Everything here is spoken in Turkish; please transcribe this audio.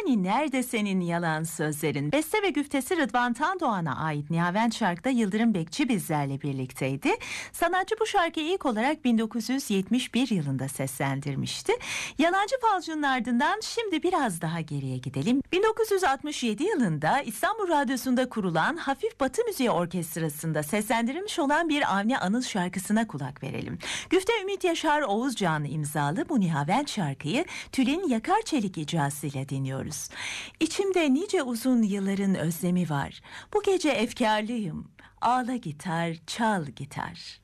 Hani nerede senin yalan sözlerin? Beste ve güftesi Rıdvan Tandoğan'a ait Nihavent şarkıda Yıldırım Bekçi bizlerle birlikteydi. Sanatçı bu şarkıyı ilk olarak 1971 yılında seslendirmişti. Yalancı Falcı'nın ardından şimdi biraz daha geriye gidelim. 1967 yılında İstanbul Radyosu'nda kurulan Hafif Batı Müziği Orkestrası'nda seslendirilmiş olan bir Avni Anıl şarkısına kulak verelim. Güfte Ümit Yaşar Oğuzcan imzalı bu Nihavent şarkıyı Tülin Yakarçelik icrasıyla dinliyoruz. İçimde nice uzun yılların özlemi var. Bu gece efkarlıyım. Ağla gitar, çal gitar.